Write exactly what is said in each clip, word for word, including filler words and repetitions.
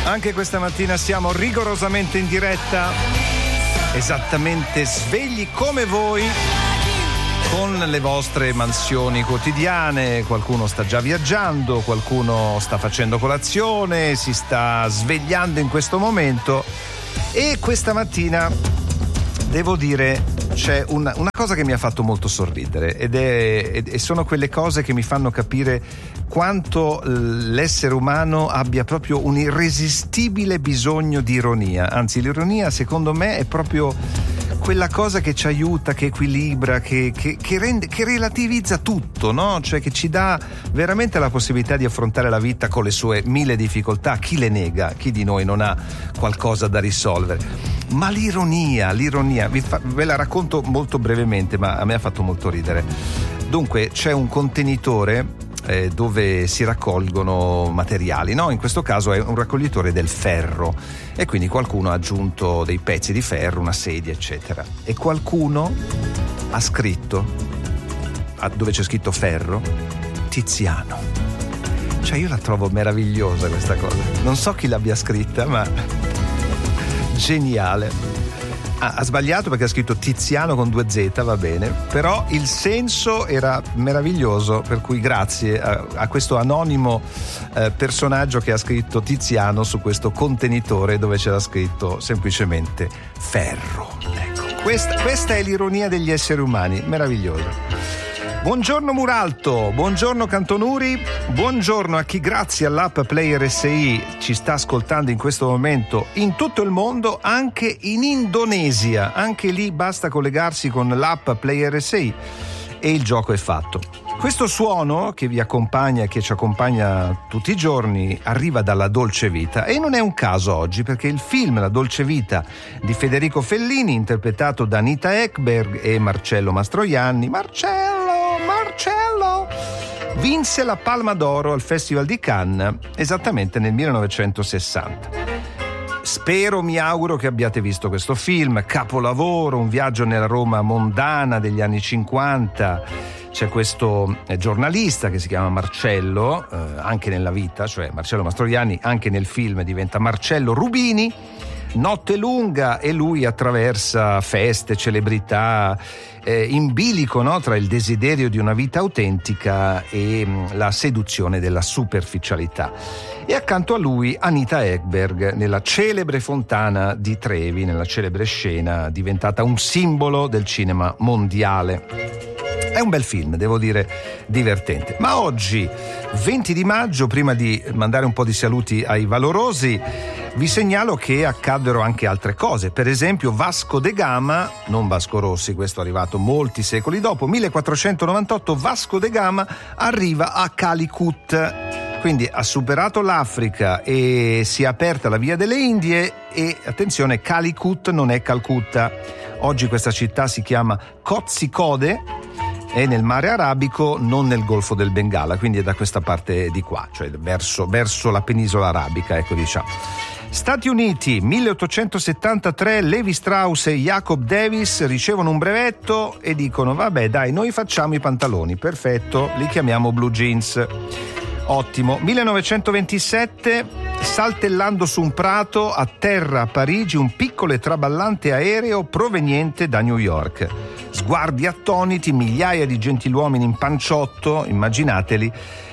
Anche questa mattina siamo rigorosamente in diretta, esattamente svegli come voi, con le vostre mansioni quotidiane. Qualcuno sta già viaggiando, qualcuno sta facendo colazione, si sta svegliando in questo momento. E questa mattina, devo dire, c'è una, una cosa che mi ha fatto molto sorridere ed è, e sono quelle cose che mi fanno capire quanto l'essere umano abbia proprio un irresistibile bisogno di ironia. Anzi, l'ironia secondo me è proprio quella cosa che ci aiuta, che equilibra, che, che, che, rende, che relativizza tutto, no? Cioè che ci dà veramente la possibilità di affrontare la vita con le sue mille difficoltà. Chi le nega? Chi di noi non ha qualcosa da risolvere? Ma l'ironia, l'ironia, vi fa, ve la racconto molto brevemente, ma a me ha fatto molto ridere. Dunque, c'è un contenitore eh, dove si raccolgono materiali, no? In questo caso è un raccoglitore del ferro, e quindi qualcuno ha aggiunto dei pezzi di ferro, una sedia, eccetera. E qualcuno ha scritto, dove c'è scritto ferro, Tiziano. Cioè, io la trovo meravigliosa questa cosa. Non so chi l'abbia scritta, ma geniale. Ah, ha sbagliato perché ha scritto Tiziano con due Z, va bene, però il senso era meraviglioso, per cui grazie a, a questo anonimo eh, personaggio che ha scritto Tiziano su questo contenitore dove c'era scritto semplicemente ferro. Ecco, questa, questa è l'ironia degli esseri umani, meravigliosa. Buongiorno Muralto, buongiorno Cantonuri, buongiorno a chi grazie all'app Player S I ci sta ascoltando in questo momento in tutto il mondo, anche in Indonesia. Anche lì basta collegarsi con l'app Player S I e il gioco è fatto. Questo suono che vi accompagna e che ci accompagna tutti i giorni arriva dalla Dolce Vita, e non è un caso oggi, perché il film La Dolce Vita di Federico Fellini, interpretato da Anita Ekberg e Marcello Mastroianni, Marcello, Marcello, vinse la Palma d'Oro al Festival di Cannes esattamente nel millenovecentosessanta. Spero, mi auguro che abbiate visto questo film, capolavoro, un viaggio nella Roma mondana degli anni cinquanta. C'è questo eh, giornalista che si chiama Marcello, eh, anche nella vita, cioè Marcello Mastroianni, anche nel film diventa Marcello Rubini. Notte lunga e lui attraversa feste, celebrità, eh, in bilico, no? Tra il desiderio di una vita autentica e mh, la seduzione della superficialità. E accanto a lui Anita Ekberg nella celebre fontana di Trevi, nella celebre scena diventata un simbolo del cinema mondiale. È un bel film, devo dire, divertente. Ma oggi, venti di maggio, prima di mandare un po' di saluti ai valorosi, vi segnalo che accaddero anche altre cose. Per esempio Vasco da Gama, non Vasco Rossi, questo è arrivato molti secoli dopo, millequattrocentonovantotto Vasco da Gama arriva a Calicut. Quindi ha superato l'Africa e si è aperta la via delle Indie, e attenzione, Calicut non è Calcutta. Oggi questa città si chiama Kozhikode, è nel mare Arabico, non nel Golfo del Bengala, quindi è da questa parte di qua, cioè verso, verso la penisola arabica, ecco, diciamo. Stati Uniti, milleottocentosettantatré, Levi Strauss e Jacob Davis ricevono un brevetto e dicono vabbè dai, noi facciamo i pantaloni, perfetto, li chiamiamo blue jeans. Ottimo. millenovecentoventisette, saltellando su un prato, atterra a Parigi un piccolo e traballante aereo proveniente da New York. Sguardi attoniti, migliaia di gentiluomini in panciotto, immaginateli.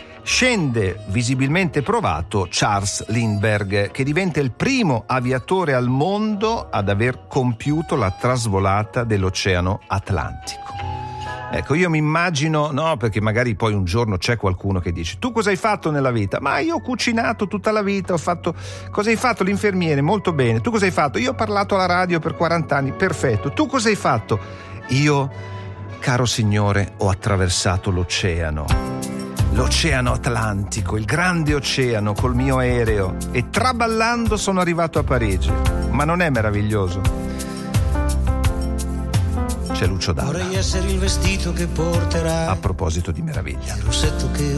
Scende, visibilmente provato, Charles Lindbergh, che diventa il primo aviatore al mondo ad aver compiuto la trasvolata dell'Oceano Atlantico. Ecco, io mi immagino, no, perché magari poi un giorno c'è qualcuno che dice tu cosa hai fatto nella vita? Ma io ho cucinato tutta la vita, ho fatto... Cosa hai fatto? L'infermiere, molto bene. Tu cosa hai fatto? Io ho parlato alla radio per quaranta anni, perfetto. Tu cosa hai fatto? Io, caro signore, ho attraversato l'oceano. L'Oceano Atlantico, il grande oceano col mio aereo, e traballando sono arrivato a Parigi. Ma non è meraviglioso? C'è Lucio Dalla. Vorrei essere il vestito che porterà. A proposito di meraviglia. Il rossetto che